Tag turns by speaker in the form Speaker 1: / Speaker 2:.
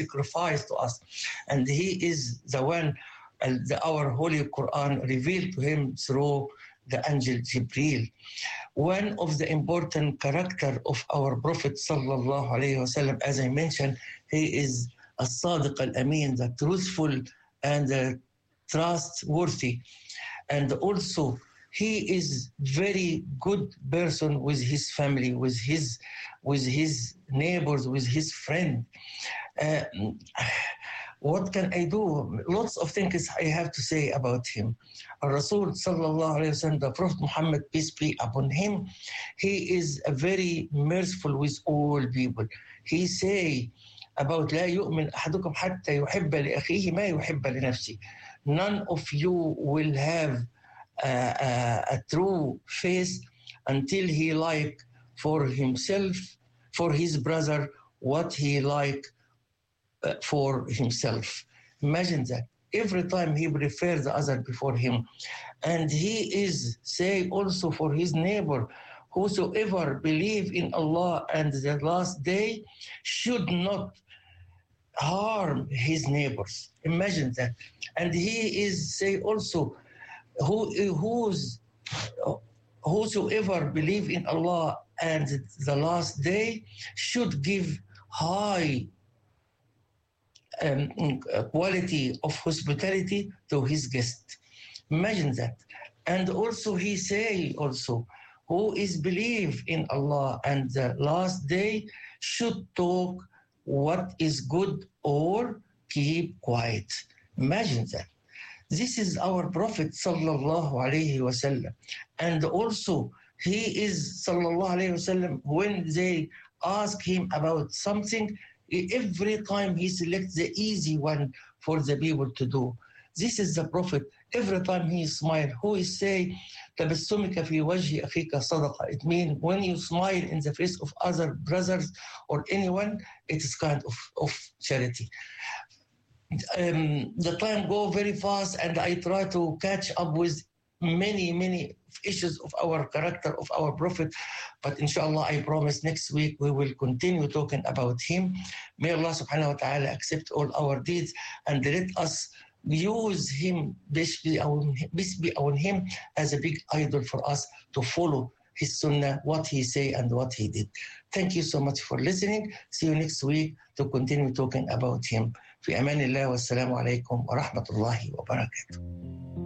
Speaker 1: sacrifice to us. And he is the one, our Holy Quran revealed to him through the angel Jibreel. One of the important character of our Prophet sallallahu alaihi wasallam, as I mentioned, he is as-sadiq al-amin, the truthful and the trustworthy. And also he is very good person with his family, with his neighbors, with his friend. What can I do? Lots of things I have to say about him. Rasul sallallahu alayhi wa sallam, the Prophet Muhammad, peace be upon him, he is a very merciful with all people. He say about لا يؤمن أحدكم حتى يحب لأخيه ما يحب لنفسه. None of you will have a true faith until he like for himself, for his brother, what he like for himself. Imagine that. Every time he prefers the other before him. And he is say also for his neighbor, whosoever believe in Allah and the last day should not harm his neighbors. Imagine that. And he is say also, whosoever believe in Allah and the last day should give high quality of hospitality to his guest. Imagine that. And also he say also, who is believe in Allah and the last day should talk what is good or keep quiet. Imagine that. This is our Prophet sallallahu alaihi wasallam. And also he is sallallahu alaihi wasallam, when they ask him about something, every time he selects the easy one for the people to do. This is the Prophet. Every time he smile, who is say, تبسمك في وجه أخيك صدقة. It means when you smile in the face of other brothers or anyone, it is kind of charity. The time go very fast, and I try to catch up with many issues of our character of our Prophet, but inshallah I promise next week we will continue talking about him. May Allah subhanahu wa ta'ala accept all our deeds and let us use him, peace be on him, as a big idol for us to follow his sunnah, what he say and what he did. Thank you so much for listening. See you next week to continue talking about him. في أمان الله والسلام عليكم ورحمة الله وبركاته.